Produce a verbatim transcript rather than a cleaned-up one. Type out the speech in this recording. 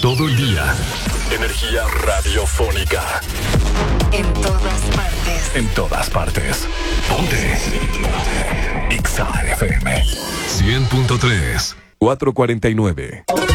todo el día. Energía radiofónica. En todas partes. En todas partes. Ponte. X A F M. cien punto tres. cuatro cuarenta y nueve.